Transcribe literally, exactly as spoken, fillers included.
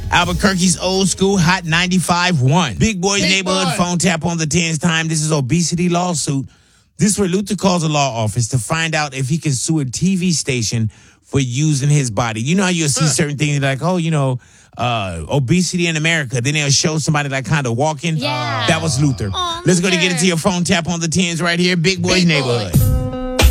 Albuquerque's old school Hot ninety-five one. Big Boy's Big neighborhood boy. phone tap on the tens time. This is obesity lawsuit. This is where Luther calls a law office to find out if he can sue a T V station for using his body. You know how you'll see Huh. certain things like, oh, you know, uh, obesity in America. Then they'll show somebody like kind of walking. Yeah. That was Luther. Aw, Let's go to get Luther. into your phone tap on the tens right here. Big Boy's Big boy. neighborhood.